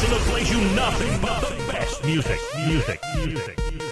station that plays you nothing but the best music.